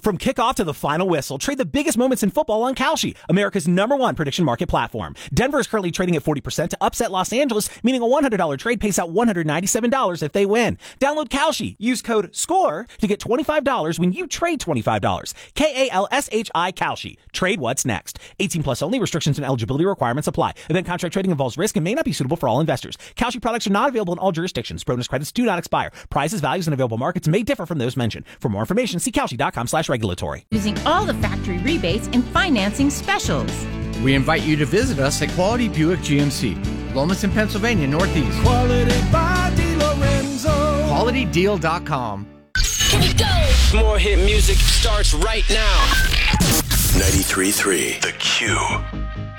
From kickoff to the final whistle, trade the biggest moments in football on Kalshi, America's #1 prediction market platform. Denver is currently trading at 40% to upset Los Angeles, meaning a $100 trade pays out $197 if they win. Download Kalshi. Use code SCORE to get $25 when you trade $25. Kalshi Kalshi. Trade what's next. 18 plus only. Restrictions and eligibility requirements apply. Event contract trading involves risk and may not be suitable for all investors. Kalshi products are not available in all jurisdictions. Bonus credits do not expire. Prices, values, and available markets may differ from those mentioned. For more information, see Kalshi.com/regulatory. Using all the factory rebates and financing specials. We invite you to visit us at Quality Buick GMC, Lomas in Pennsylvania Northeast. Quality by DiLorenzo. QualityDeal.com. Here we go. More hit music starts right now. 93.3 The Q.